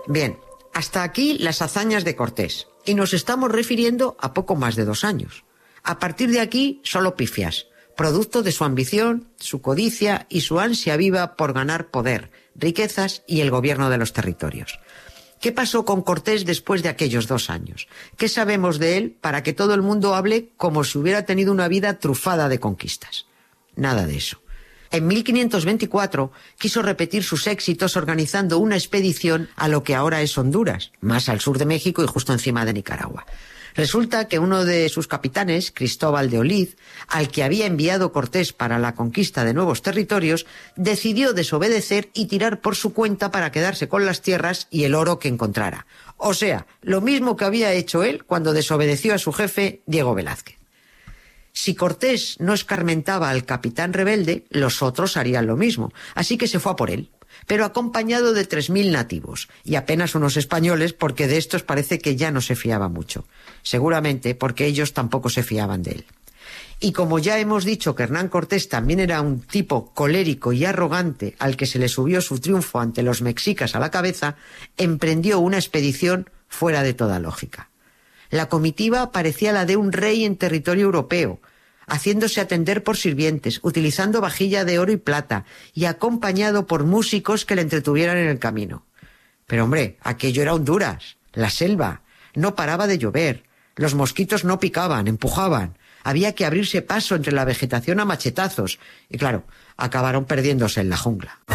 Bien, hasta aquí las hazañas de Cortés, y nos estamos refiriendo a poco más de 2 años. A partir de aquí, solo pifias, producto de su ambición, su codicia y su ansia viva por ganar poder, riquezas y el gobierno de los territorios. ¿Qué pasó con Cortés después de aquellos 2 años? ¿Qué sabemos de él para que todo el mundo hable como si hubiera tenido una vida trufada de conquistas? Nada de eso. En 1524 quiso repetir sus éxitos organizando una expedición a lo que ahora es Honduras, más al sur de México y justo encima de Nicaragua. Resulta que uno de sus capitanes, Cristóbal de Olid, al que había enviado Cortés para la conquista de nuevos territorios, decidió desobedecer y tirar por su cuenta para quedarse con las tierras y el oro que encontrara. O sea, lo mismo que había hecho él cuando desobedeció a su jefe, Diego Velázquez. Si Cortés no escarmentaba al capitán rebelde, los otros harían lo mismo, así que se fue a por él, pero acompañado de 3.000 nativos, y apenas unos españoles, porque de estos parece que ya no se fiaba mucho, seguramente porque ellos tampoco se fiaban de él. Y como ya hemos dicho que Hernán Cortés también era un tipo colérico y arrogante al que se le subió su triunfo ante los mexicas a la cabeza, emprendió una expedición fuera de toda lógica. La comitiva parecía la de un rey en territorio europeo, haciéndose atender por sirvientes, utilizando vajilla de oro y plata y acompañado por músicos que le entretuvieran en el camino. Pero hombre, aquello era Honduras, la selva, no paraba de llover, los mosquitos no picaban, empujaban, había que abrirse paso entre la vegetación a machetazos y claro, acabaron perdiéndose en la jungla.